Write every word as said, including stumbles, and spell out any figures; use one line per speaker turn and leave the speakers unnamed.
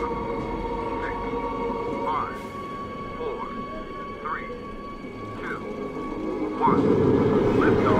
Six, five, four, three, two, one. Lift off.